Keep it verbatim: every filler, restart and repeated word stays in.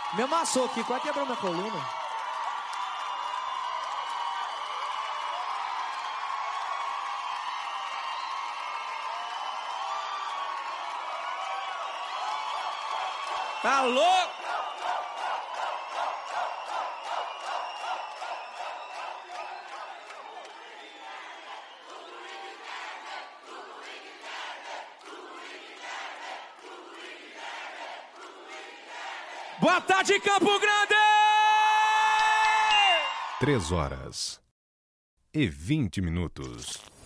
Me amassou aqui, quase quebrou minha coluna. Tá louco? Boa tarde, Campo Grande! Três horas e vinte minutos.